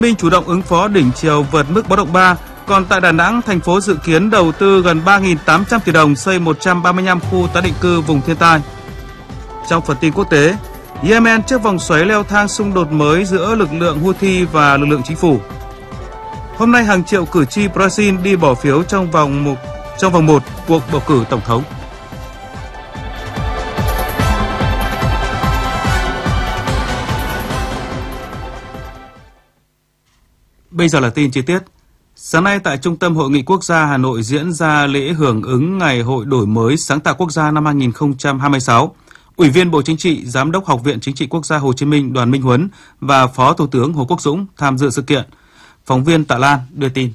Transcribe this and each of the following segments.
Minh chủ động ứng phó đỉnh triều vượt mức báo động 3, còn tại Đà Nẵng, thành phố dự kiến đầu tư gần 3.800 tỷ đồng xây 135 khu tái định cư vùng thiên tai. Trong phần tin quốc tế, Yemen trước vòng xoáy leo thang xung đột mới giữa lực lượng Houthi và lực lượng chính phủ. Hôm nay hàng triệu cử tri Brazil đi bỏ phiếu trong vòng 1 cuộc bầu cử tổng thống. Bây giờ là tin chi tiết. Sáng nay tại Trung tâm Hội nghị Quốc gia Hà Nội diễn ra lễ hưởng ứng Ngày hội đổi mới sáng tạo quốc gia năm 2026. Ủy viên Bộ Chính trị, Giám đốc Học viện Chính trị Quốc gia Hồ Chí Minh Đoàn Minh Huấn và Phó Thủ tướng Hồ Quốc Dũng tham dự sự kiện. Phóng viên Tạ Lan đưa tin.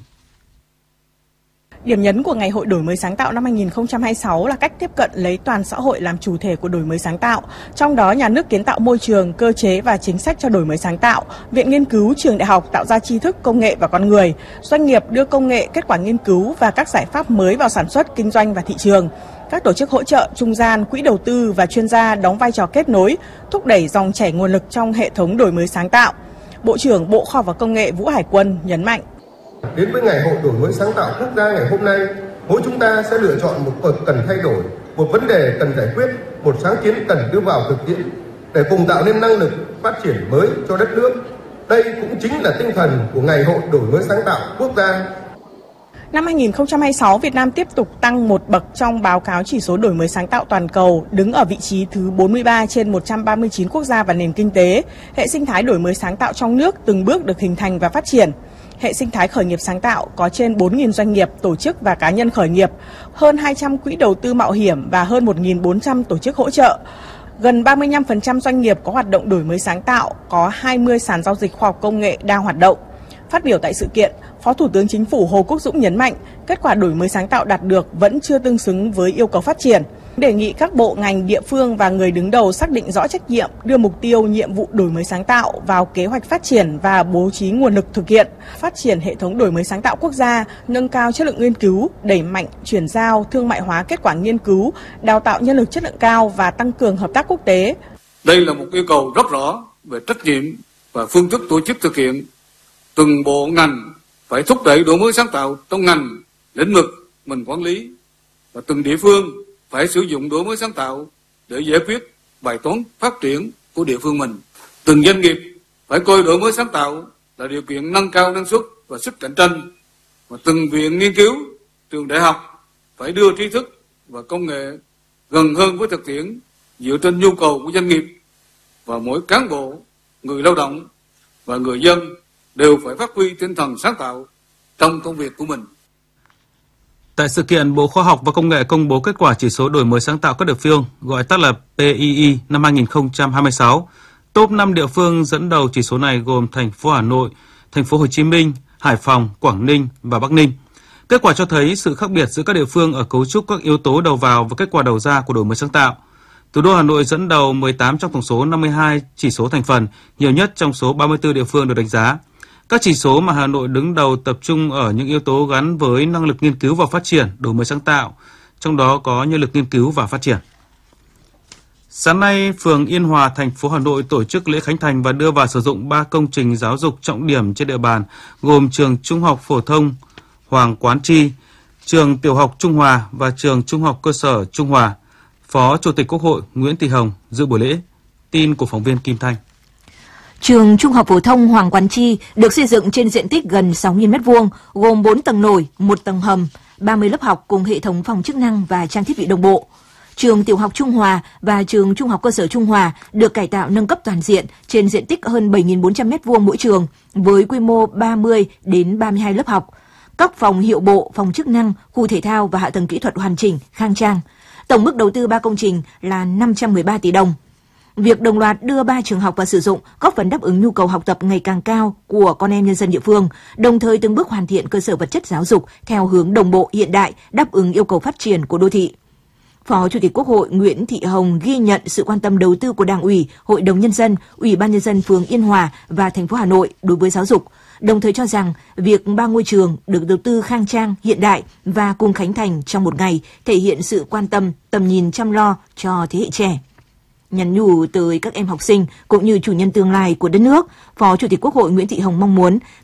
Điểm nhấn của Ngày hội đổi mới sáng tạo năm 2026 là cách tiếp cận lấy toàn xã hội làm chủ thể của đổi mới sáng tạo. Trong đó, nhà nước kiến tạo môi trường, cơ chế và chính sách cho đổi mới sáng tạo, viện nghiên cứu, trường đại học tạo ra tri thức, công nghệ và con người, doanh nghiệp đưa công nghệ, kết quả nghiên cứu và các giải pháp mới vào sản xuất, kinh doanh và thị trường. Các tổ chức hỗ trợ, trung gian, quỹ đầu tư và chuyên gia đóng vai trò kết nối, thúc đẩy dòng chảy nguồn lực trong hệ thống đổi mới sáng tạo. Bộ trưởng Bộ Khoa học và Công nghệ Vũ Hải Quân nhấn mạnh. Đến với Ngày hội đổi mới sáng tạo quốc gia ngày hôm nay, mỗi chúng ta sẽ lựa chọn một việc cần thay đổi, một vấn đề cần giải quyết, một sáng kiến cần đưa vào thực tiễn để cùng tạo nên năng lực phát triển mới cho đất nước. Đây cũng chính là tinh thần của Ngày hội đổi mới sáng tạo quốc gia. Năm 2026, Việt Nam tiếp tục tăng một bậc trong báo cáo chỉ số đổi mới sáng tạo toàn cầu, đứng ở vị trí thứ 43 trên 139 quốc gia và nền kinh tế. Hệ sinh thái đổi mới sáng tạo trong nước từng bước được hình thành và phát triển. Hệ sinh thái khởi nghiệp sáng tạo có trên 4.000 doanh nghiệp, tổ chức và cá nhân khởi nghiệp, hơn 200 quỹ đầu tư mạo hiểm và hơn 1.400 tổ chức hỗ trợ. Gần 35% doanh nghiệp có hoạt động đổi mới sáng tạo, có 20 sàn giao dịch khoa học công nghệ đang hoạt động. Phát biểu tại sự kiện, Phó Thủ tướng Chính phủ Hồ Quốc Dũng nhấn mạnh, kết quả đổi mới sáng tạo đạt được vẫn chưa tương xứng với yêu cầu phát triển. Đề nghị các bộ, ngành, địa phương và người đứng đầu xác định rõ trách nhiệm, đưa mục tiêu, nhiệm vụ đổi mới sáng tạo vào kế hoạch phát triển và bố trí nguồn lực thực hiện, phát triển hệ thống đổi mới sáng tạo quốc gia, nâng cao chất lượng nghiên cứu, đẩy mạnh chuyển giao, thương mại hóa kết quả nghiên cứu, đào tạo nhân lực chất lượng cao và tăng cường hợp tác quốc tế. Đây là một yêu cầu rất rõ về trách nhiệm và phương thức tổ chức thực hiện. Từng bộ ngành phải thúc đẩy đổi mới sáng tạo trong ngành, lĩnh vực mình quản lý, và từng địa phương phải sử dụng đổi mới sáng tạo để giải quyết bài toán phát triển của địa phương mình. Từng doanh nghiệp phải coi đổi mới sáng tạo là điều kiện nâng cao năng suất và sức cạnh tranh, và từng viện nghiên cứu, trường đại học phải đưa trí thức và công nghệ gần hơn với thực tiễn dựa trên nhu cầu của doanh nghiệp, và mỗi cán bộ, người lao động và người dân đều phải phát huy tinh thần sáng tạo trong công việc của mình. Tại sự kiện, Bộ Khoa học và Công nghệ công bố kết quả chỉ số đổi mới sáng tạo các địa phương, gọi tắt là PII năm 2026. Top 5 địa phương dẫn đầu chỉ số này gồm thành phố Hà Nội, thành phố Hồ Chí Minh, Hải Phòng, Quảng Ninh và Bắc Ninh. Kết quả cho thấy sự khác biệt giữa các địa phương ở cấu trúc các yếu tố đầu vào và kết quả đầu ra của đổi mới sáng tạo. Thủ đô Hà Nội dẫn đầu 18 trong tổng số 52 chỉ số thành phần, nhiều nhất trong số 34 địa phương được đánh giá. Các chỉ số mà Hà Nội đứng đầu tập trung ở những yếu tố gắn với năng lực nghiên cứu và phát triển, đổi mới sáng tạo, trong đó có nhân lực nghiên cứu và phát triển. Sáng nay, phường Yên Hòa, thành phố Hà Nội tổ chức lễ khánh thành và đưa vào sử dụng 3 công trình giáo dục trọng điểm trên địa bàn, gồm trường Trung học phổ thông Hoàng Quán Tri, trường Tiểu học Trung Hòa và trường Trung học cơ sở Trung Hòa. Phó Chủ tịch Quốc hội Nguyễn Thị Hồng dự buổi lễ. Tin của phóng viên Kim Thanh. Trường Trung học phổ thông Hoàng Quán Tri được xây dựng trên diện tích gần 6.000 m2, gồm 4 tầng nổi, 1 tầng hầm, 30 lớp học cùng hệ thống phòng chức năng và trang thiết bị đồng bộ. Trường Tiểu học Trung Hòa và trường Trung học cơ sở Trung Hòa được cải tạo nâng cấp toàn diện trên diện tích hơn 7.400 m2 mỗi trường, với quy mô 30 đến 32 lớp học. Các phòng hiệu bộ, phòng chức năng, khu thể thao và hạ tầng kỹ thuật hoàn chỉnh, khang trang. Tổng mức đầu tư 3 công trình là 513 tỷ đồng. Việc đồng loạt đưa 3 trường học vào sử dụng góp phần đáp ứng nhu cầu học tập ngày càng cao của con em nhân dân địa phương, đồng thời từng bước hoàn thiện cơ sở vật chất giáo dục theo hướng đồng bộ hiện đại, đáp ứng yêu cầu phát triển của đô thị. Phó Chủ tịch Quốc hội Nguyễn Thị Hồng ghi nhận sự quan tâm đầu tư của Đảng ủy, Hội đồng Nhân dân, Ủy ban Nhân dân phường Yên Hòa và thành phố Hà Nội đối với giáo dục, đồng thời cho rằng việc 3 ngôi trường được đầu tư khang trang, hiện đại và cùng khánh thành trong một ngày thể hiện sự quan tâm, tầm nhìn chăm lo cho thế hệ trẻ. Nhắn nhủ tới các em học sinh cũng như chủ nhân tương lai của đất nước, Phó Chủ tịch Quốc hội Nguyễn Thị Hồng mong muốn